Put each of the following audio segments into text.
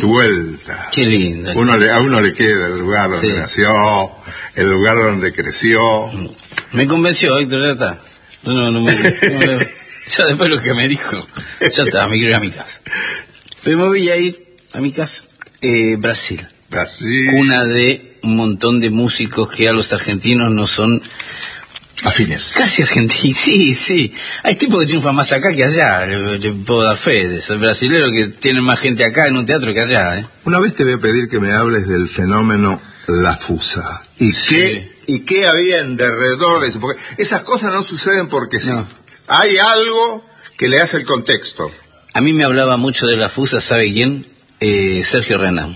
vuelta. Qué lindo. A uno le queda el lugar donde nació, el lugar donde creció. Me convenció, Héctor, ya está. Ya después lo que me dijo, ya está, me quiero ir a mi casa. Pero me voy a ir a mi casa. Brasil. Cuna de un montón de músicos que a los argentinos no son afines. Casi argentinos, sí. Hay tipos que triunfan más acá que allá, le puedo dar fe de eso. El brasilero que tiene más gente acá en un teatro que allá, ¿eh? Una vez te voy a pedir que me hables del fenómeno La Fusa. ¿Y qué había en derredor de eso? Porque esas cosas no suceden porque sí. No. Hay algo que le hace el contexto. A mí me hablaba mucho de La Fusa, ¿sabe quién? Sergio Renán.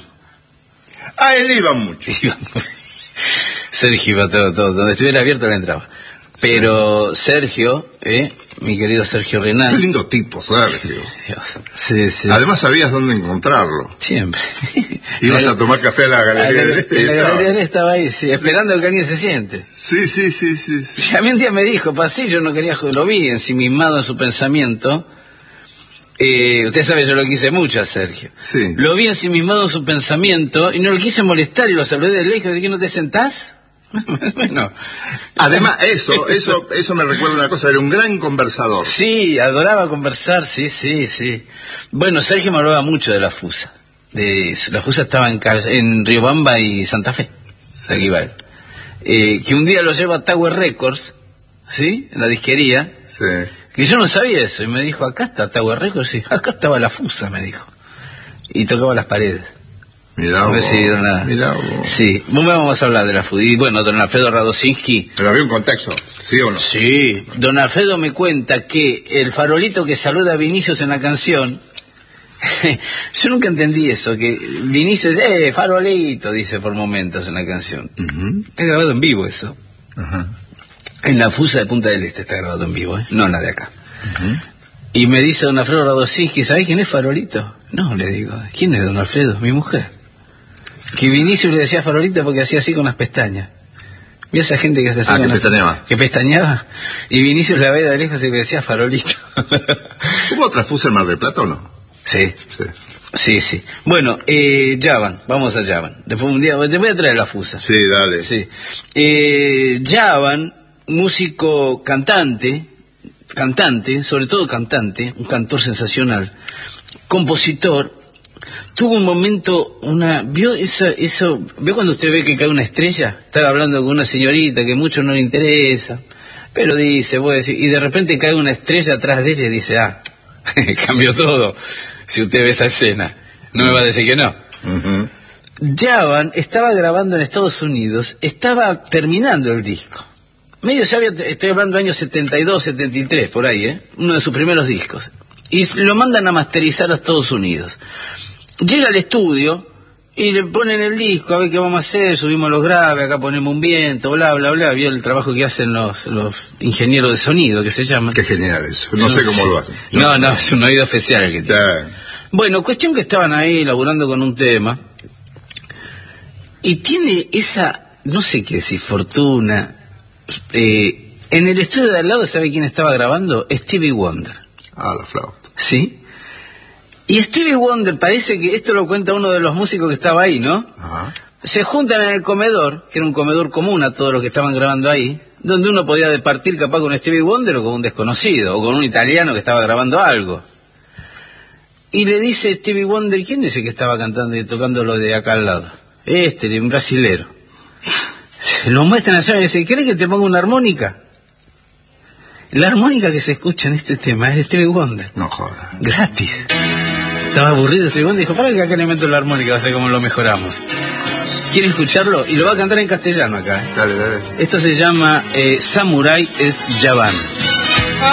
Él iba mucho. Sergio iba todo. Donde estuviera abierto le entraba. Pero Sergio, mi querido Sergio Renán. Qué lindo tipo, Sergio. Dios. Sí. Además sabías dónde encontrarlo. Siempre. Ibas a tomar café a la Galería del Este. La Galería del Este estaba ahí, sí, esperando que alguien se siente. Sí. Y a mí un día me dijo, pasé, yo no quería, lo vi ensimismado en su pensamiento. Usted sabe, yo lo quise mucho a Sergio. Sí. Lo vi ensimismado en su pensamiento y no lo quise molestar y lo saludé de lejos. ¿De qué no te sentás? Bueno, además eso me recuerda una cosa, era un gran conversador. Sí, adoraba conversar, sí. Bueno, Sergio me hablaba mucho de La Fusa. La Fusa estaba en Riobamba y Santa Fe, aquí va él. Que un día lo lleva a Tower Records, ¿sí? En la disquería. Sí. Que yo no sabía eso, y me dijo, acá está Tower Records, sí, acá estaba La Fusa, me dijo. Y tocaba las paredes. Mirá vos. Sí, vamos a hablar de La Fusa. Y bueno, don Alfredo Radosinski. Pero había un contexto, ¿sí o no? Sí, don Alfredo me cuenta que el farolito que saluda a Vinicius en la canción, yo nunca entendí eso, que Vinicius, farolito, dice por momentos en la canción. Está grabado en vivo eso. En La Fusa de Punta del Este está grabado en vivo, no en la de acá. Y me dice don Alfredo Radosinski, ¿sabés quién es Farolito? No, le digo, ¿quién es don Alfredo? Mi mujer. Que Vinicius le decía Farolito porque hacía así con las pestañas. ¿Vio esa gente que hace así con pestañeaba? Que pestañeaba. Y Vinicius la veía de lejos y le decía Farolito. ¿Hubo otra Fusa en Mar del Plata o no? Sí. Bueno, Yavan, vamos a Yavan. Después un día, te voy a traer La Fusa. Sí, dale. Sí. Yavan, músico cantante, sobre todo cantante, un cantor sensacional, compositor, tuvo un momento, ¿vio cuando usted ve que cae una estrella? Estaba hablando con una señorita que mucho no le interesa, pero dice, y de repente cae una estrella atrás de ella y dice, cambió todo, si usted ve esa escena, no me va a decir que no. Yavan estaba grabando en Estados Unidos, estaba terminando el disco. Estoy hablando de años 72, 73, por ahí, uno de sus primeros discos. Y lo mandan a masterizar a Estados Unidos. Llega al estudio y le ponen el disco, a ver qué vamos a hacer, subimos los graves, acá ponemos un viento, bla, vio el trabajo que hacen los ingenieros de sonido, que se llaman. Qué genial eso, no sé cómo lo hacen. No, es un oído especial el que tiene. Bueno, cuestión que estaban ahí laburando con un tema, y tiene esa, no sé qué decir, fortuna. En el estudio de al lado, ¿sabe quién estaba grabando? Stevie Wonder. La flauta. ¿Sí? Y Stevie Wonder, parece que esto lo cuenta uno de los músicos que estaba ahí, ¿no? Se juntan en el comedor, que era un comedor común a todos los que estaban grabando ahí, donde uno podía departir capaz con Stevie Wonder o con un desconocido, o con un italiano que estaba grabando algo. Y le dice Stevie Wonder, ¿quién es el que estaba cantando y tocando lo de acá al lado? Un brasilero. Lo muestran allá y dicen, ¿querés que te ponga una armónica? La armónica que se escucha en este tema es de Stevie Wonder. No jodas. Gratis. Estaba aburrido Stevie Wonder y dijo, para que acá le meto la armónica, va a ser como lo mejoramos. ¿Quiere escucharlo? Y lo va a cantar en castellano acá. Dale. Esto se llama Samurai es Yavan.